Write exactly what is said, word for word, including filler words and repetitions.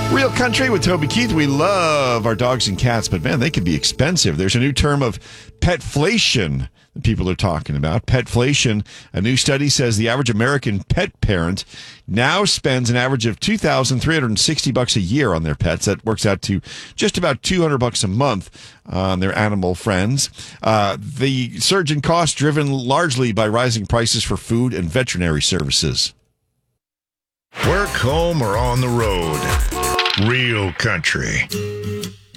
Real Country with Toby Keith. We love our dogs and cats, but man, they can be expensive. There's a new term of petflation that people are talking about. Petflation. A new study says the average American pet parent now spends an average of two thousand three hundred sixty bucks a year on their pets. That works out to just about two hundred bucks a month on their animal friends. Uh, the surge in cost driven largely by rising prices for food and veterinary services. Work, home, or on the road. Real Country.